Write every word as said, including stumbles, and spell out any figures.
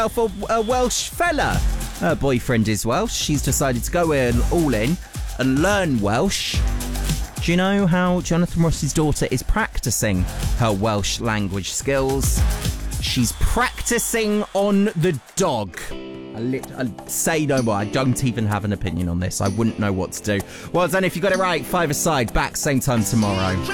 a, a Welsh fella. Her boyfriend is Welsh. She's decided to go in all in and learn Welsh. Do you know how Jonathan Ross's daughter is practicing her Welsh language skills? She's practicing on the dog. I, lit- I say no more. I don't even have an opinion on this. I wouldn't know what to do. Well done if you got it right. Five aside. Back same time tomorrow.